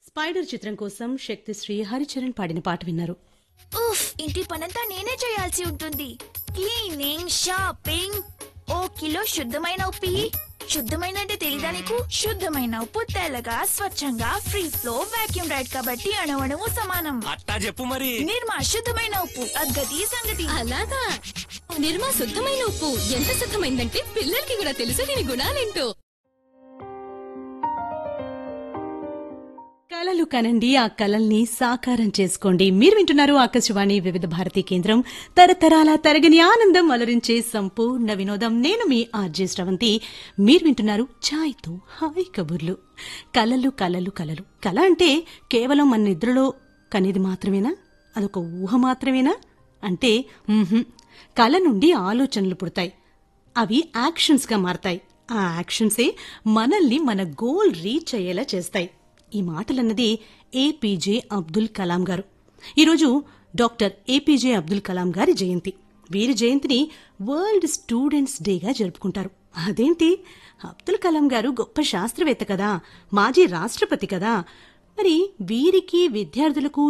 Spider చిత్రం కోసం శక్తిశ్రీ హరిచరణ్ పాడిన పాట విన్నారు. ఉఫ్, ఇంటి పనంతా నేనే చేయాల్సి ఉంటుంది. క్లీనింగ్, షాపింగ్, ఓ కిలో శుద్ధమైన ఉప్పు. శుద్ధమైన అంటే తెలీదా నీకు? శుద్ధమైన ఉప్పు తెల్లగా స్వచ్ఛంగా ఫ్రీ ఫ్లో వాక్యూమ్ రైడ్ కాబట్టి అణువణువు సమానం. అట్టా చెప్పు మరి. నిర్మా శుద్ధమైన ఉప్పు, అద్గతి సంగతి. అలాగా నిర్మా శుద్ధమైన ఉప్పు ఎంత శుద్ధమైందంటే పిల్లలకి కూడా తెలుసు దీని గుణాలేంటో. కలలు కనండి, ఆ కలల్ని సాకారం చేసుకోండి. మీరు వింటున్నారు ఆకాశవాణి వివిధ భారతి కేంద్రం. తరతరాల తరగని ఆనందం అలరించే సంపూర్ణ వినోదం. నేను మీ ఆర్జే శ్రవంతి. మీరు వింటున్నారు ఛాయ్తో హాయ్ కబుర్లు. కలలు కలలు కలలు. కల అంటే కేవలం మన నిద్రలో కనేది మాత్రమేనా? అదొక ఊహ మాత్రమేనా అంటే కల నుండి ఆలోచనలు పుడతాయి. అవి యాక్షన్స్గా మారతాయి. ఆ యాక్షన్సే మనల్ని మన గోల్ రీచ్ అయ్యేలా చేస్తాయి. ఈ మాటలన్నది ఏపీజే అబ్దుల్ కలాం గారు. ఈరోజు డాక్టర్ ఏపీజే అబ్దుల్ కలాం గారి జయంతి. వీరి జయంతిని వరల్డ్ స్టూడెంట్స్ డేగా జరుపుకుంటారు. అదేంటి, అబ్దుల్ కలాం గారు గొప్ప శాస్త్రవేత్త కదా, మాజీ రాష్ట్రపతి కదా. మరి వీరికి విద్యార్థులకు